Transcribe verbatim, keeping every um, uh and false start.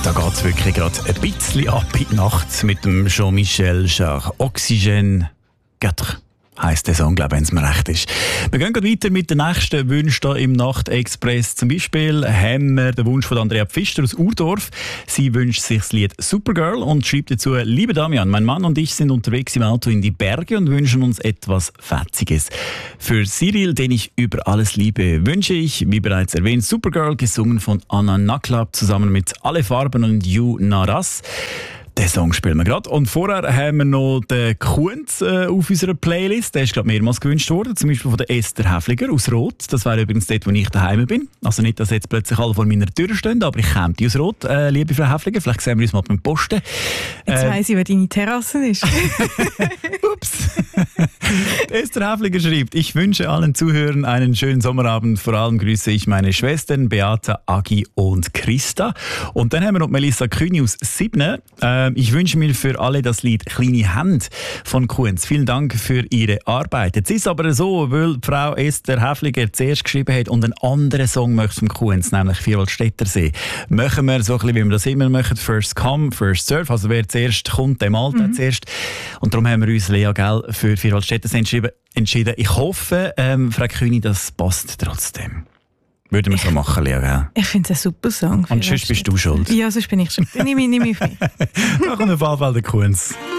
Da geht es wirklich gerade ein bisschen ab in die Nacht mit dem Jean-Michel Jarre. Oxygène quatre heisst der Song, glaube ich, wenn es mir recht ist. Wir gehen gerade weiter mit den nächsten Wünschen hier im Nachtexpress. Zum Beispiel haben wir den Wunsch von Andrea Pfister aus Urdorf. Sie wünscht sich das Lied Supergirl und schreibt dazu: Liebe Damian, mein Mann und ich sind unterwegs im Auto in die Berge und wünschen uns etwas Fetziges. Für Cyril, den ich über alles liebe, wünsche ich, wie bereits erwähnt, Supergirl, gesungen von Anna Naklab, zusammen mit Alle Farben und You Naras. Den Song spielen wir gerade. Und vorher haben wir noch den Kunz äh, auf unserer Playlist. Der ist gerade mehrmals gewünscht worden. Zum Beispiel von der Esther Häfliger aus Rot. Das wäre übrigens dort, wo ich daheim bin. Also nicht, dass jetzt plötzlich alle vor meiner Tür stehen, aber ich käme aus Rot, äh, liebe Frau Häfliger. Vielleicht sehen wir uns mal beim Posten. Jetzt äh, weiss ich, wo deine Terrasse ist. Ups. Esther Häfliger schreibt: Ich wünsche allen Zuhörern einen schönen Sommerabend. Vor allem grüße ich meine Schwestern Beata, Agi und Christa. Und dann haben wir noch Melissa Kühni aus Sibne. Äh, Ich wünsche mir für alle das Lied «Kleine Hände» von Kunz. Vielen Dank für Ihre Arbeit. Jetzt ist es aber so, weil Frau Esther Häfliger zuerst geschrieben hat und einen anderen Song möchte vom Kunz, nämlich «Vierwaldstättersee». Machen wir so ein bisschen, wie wir das immer machen, «First Come, First Serve». Also wer zuerst kommt, der malt mhm. zuerst. Und darum haben wir uns, Lea, gell, für «Vierwaldstättersee» entschieden. Ich hoffe, ähm, Frau Kühni, das passt trotzdem. Würden wir so machen, Lea, gell? Ich finde es ein super Song. Und sonst bist du schuld. Ja, sonst bin ich schuld. Nimm mich, nimm mich auf mich. Machen wir auf jeden Fall den Kunz.